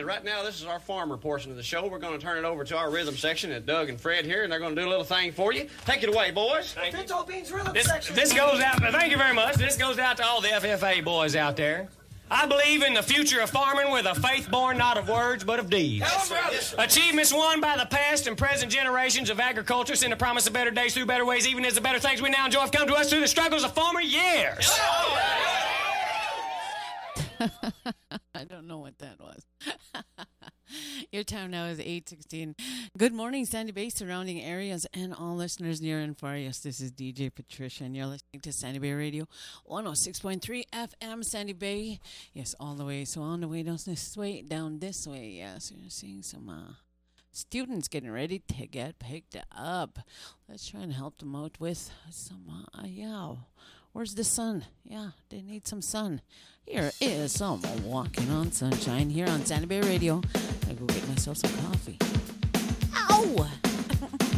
right now, this is our farmer portion of the show. We're going to turn it over to our rhythm section at Doug and Fred here, and they're going to do a little thing for you. Take it away, boys. Thank you. Pinto Beans Rhythm section. This goes out, thank you very much. This goes out to all the FFA boys out there. I believe in the future of farming with a faith born not of words but of deeds. Achievements won by the past and present generations of agriculture send the promise of better days through better ways, even as the better things we now enjoy have come to us through the struggles of former years. I don't know what that was. Your time now is 8:16. Good morning, Sandy Bay, surrounding areas, and all listeners near and far. Yes, this is DJ Patricia, and you're listening to Sandy Bay Radio, 106.3 FM, Sandy Bay. Yes, all the way. So on the way down this way. Yes, you're seeing some students getting ready to get picked up. Let's try and help them out with some, where's the sun? Yeah, they need some sun. Here is some Walking on Sunshine here on Sandy Bay Radio. I go get myself some coffee.